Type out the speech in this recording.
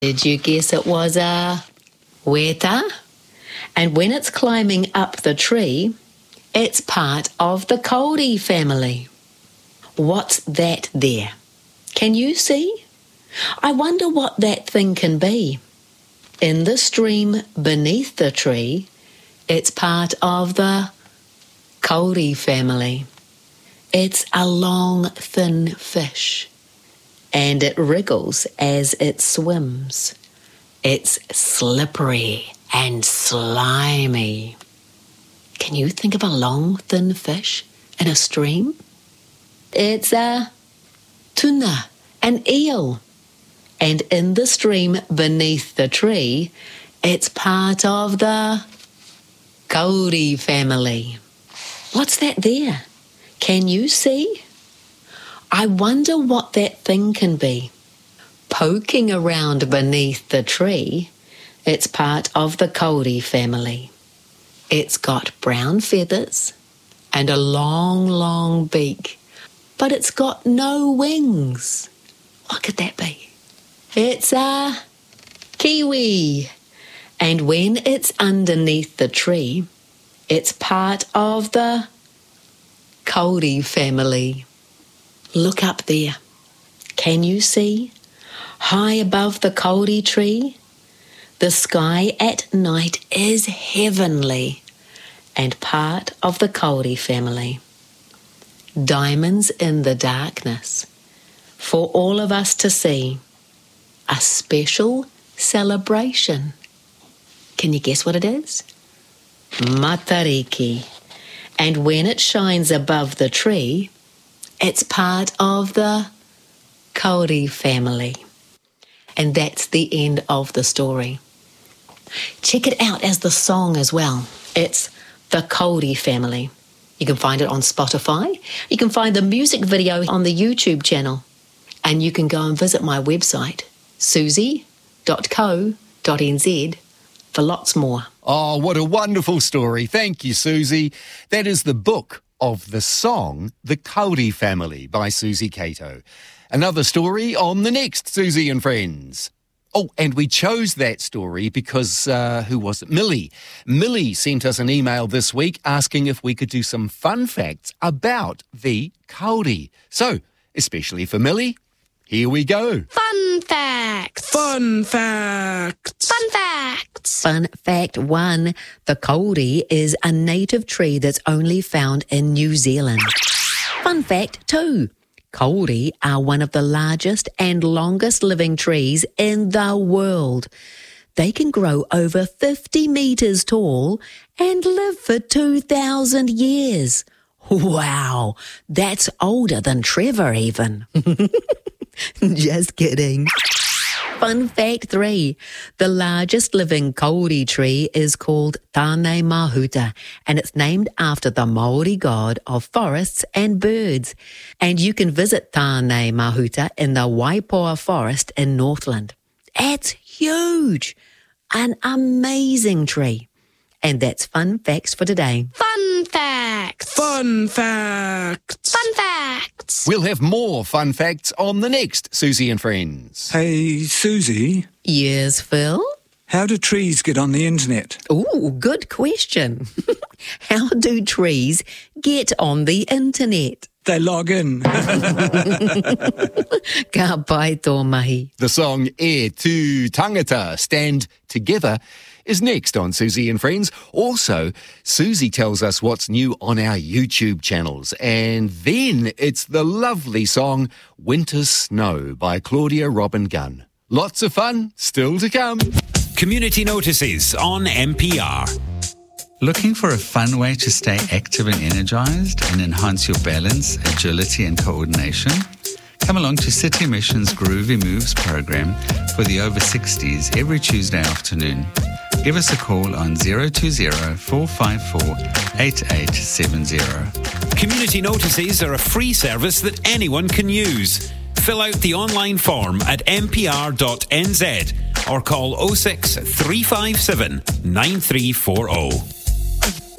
Did you guess it was a weta? And when it's climbing up the tree, it's part of the kauri family. What's that there? Can you see? I wonder what that thing can be. In the stream beneath the tree, it's part of the kauri family. It's a long, thin fish, and it wriggles as it swims. It's slippery and slimy. Can you think of a long, thin fish in a stream? It's a tuna, an eel. And in the stream beneath the tree, it's part of the kauri family. What's that there? Can you see? I wonder what that thing can be. Poking around beneath the tree, it's part of the kauri family. It's got brown feathers and a long, long beak, but it's got no wings. What could that be? It's a kiwi. And when it's underneath the tree, it's part of the kauri family. Look up there. Can you see? High above the kauri tree, the sky at night is heavenly and part of the kauri family. Diamonds in the darkness for all of us to see. A special celebration. Can you guess what it is? Matariki. And when it shines above the tree, it's part of the kauri family. And that's the end of the story. Check it out as the song as well. It's the Kauri family. You can find it on Spotify. You can find the music video on the YouTube channel. And you can go and visit my website, susie.co.nz, for lots more. Oh, what a wonderful story. Thank you, Susie. That is the book of the song, The Kauri Family by Susie Cato. Another story on the next Susie and Friends. Oh, and we chose that story because, who was it? Millie. Millie sent us an email this week asking if we could do some fun facts about the kauri. So, especially for Millie, here we go. Fun facts. Fun facts. Fun facts. Fun fact 1, the kauri is a native tree that's only found in New Zealand. Fun fact 2, kauri are one of the largest and longest living trees in the world. They can grow over 50 metres tall and live for 2,000 years. Wow, that's older than Trevor even. Just kidding. Fun fact 3, the largest living kauri tree is called Tāne Mahuta, and it's named after the Māori god of forests and birds. And you can visit Tāne Mahuta in the Waipoa Forest in Northland. It's huge, an amazing tree. And that's Fun Facts for today. Fun facts. Fun facts. Fun facts. We'll have more fun facts on the next Susie and Friends. Hey, Susie, Yes, Phil? how do trees get on the internet? Ooh, good question. How do trees get on the internet? They log in. Ka pai tō mahi. The song E Tu Tangata, Stand Together, is next on Susie and Friends. Also, Susie tells us what's new on our YouTube channels. And then it's the lovely song Winter Snow by Claudia Robin Gunn. Lots of fun still to come. Community notices on MPR. Looking for a fun way to stay active and energized and enhance your balance, agility and coordination? Come along to City Mission's Groovy Moves program for the over 60s every Tuesday afternoon. Give us a call on 020-454-8870. Community notices are a free service that anyone can use. Fill out the online form at mpr.nz or call 06 357 9340.